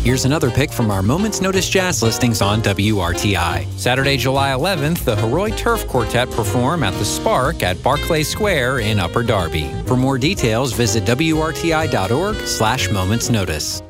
Here's another pick from our Moments Notice jazz listings on WRTI. Saturday, July 11th, the Heroy Turf Quartet perform at the Spark at Barclay Square in Upper Darby. For more details, visit WRTI.org/momentsnotice.